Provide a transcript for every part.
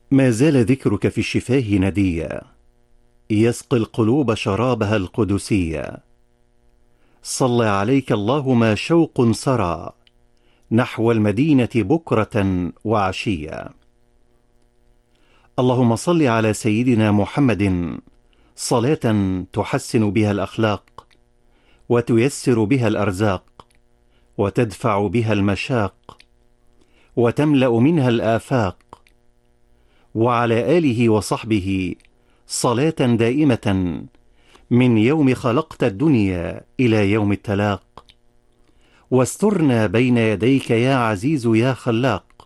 ما زال ذكرك في الشفاه نديا، يسقي القلوب شرابها القدسيا. صلى عليك الله ما شوق سرى نحو المدينة بكرة وعشيا. اللهم صل على سيدنا محمد صلاة تحسن بها الأخلاق، وتيسر بها الأرزاق، وتدفع بها المشاق، وتملأ منها الآفاق، وعلى آله وصحبه صلاة دائمة من يوم خلقت الدنيا إلى يوم التلاق. واسترنا بين يديك يا عزيز يا خلاق.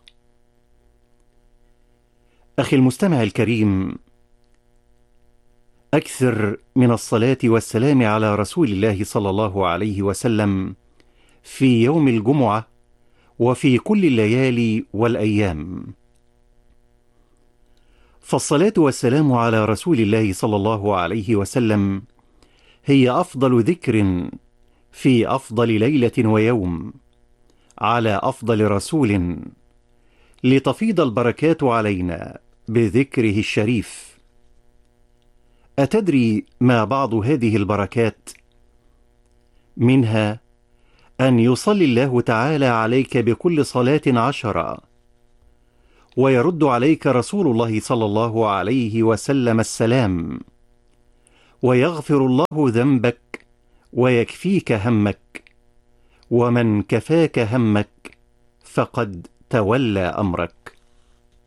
أخي المستمع الكريم، أكثر من الصلاة والسلام على رسول الله صلى الله عليه وسلم في يوم الجمعة وفي كل الليالي والأيام. فالصلاة والسلام على رسول الله صلى الله عليه وسلم هي أفضل ذكر في أفضل ليلة ويوم على أفضل رسول، لتفيض البركات علينا بذكره الشريف. أتدري ما بعض هذه البركات؟ منها أن يصلي الله تعالى عليك بكل صلاة 10، ويرد عليك رسول الله صلى الله عليه وسلم السلام، ويغفر الله ذنبك ويكفيك همك، ومن كفاك همك فقد تولى أمرك.